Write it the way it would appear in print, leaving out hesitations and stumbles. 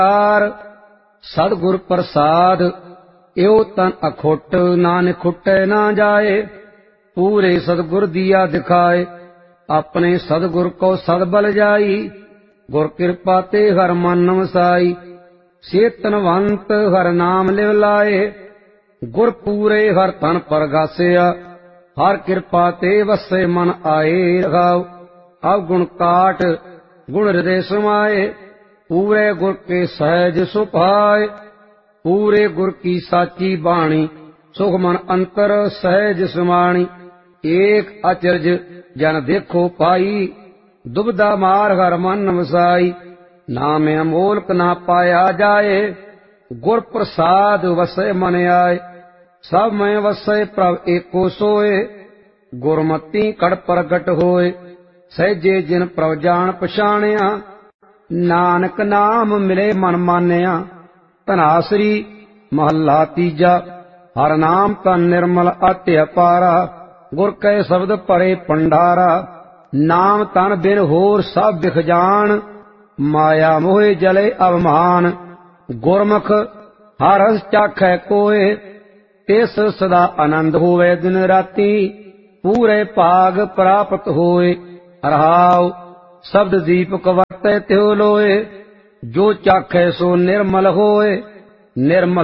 सतगुर प्रसाद एओ तन अखुट, नानक खुटै ना जाए। पूरे सतगुर दिया दिखाए, अपने सतगुर को सद बल जाई। गुर कृपा ते हर मन वसाई, सेतनवंत हर नाम लिव लाए। गुर पूरे हर तन परगासिया, हर कृपा ते वसे मन आए। रघाव अवगुण काट गुण हृदय समाए, पूरे गुर के सहज सुभाए। पूरे गुर की साची बाणी, सुख मन अंतर सहज समाणी। एक अचरज जन देखो पाई, दुबदा मार हर मन वसाई। नाम अमोलक ना पाया जाए, गुर प्रसाद वसै मन आए। सब में वसै प्रभ एको सोए, गुरमति कड़ प्रगट होए। सहजे जिन प्रभ जान पछाणिया, नानक नाम मिले मन मानिया। धनासरी महला तीजा, हर नाम तन निर्मल अति अपारा। गुर कै शब्द परे भंडारा, नाम तन बिन होर सब बिख जान। माया मोहे जले अवमान, गुरमुख हर रस चाखै कोय। तिस सदा आनंद होवे दिन राती, पूरे भाग प्राप्त होए। रहाउ शब्द दीपक वरतै त्यों लोए, जो चाखै सो निर्मल होए। निर्मल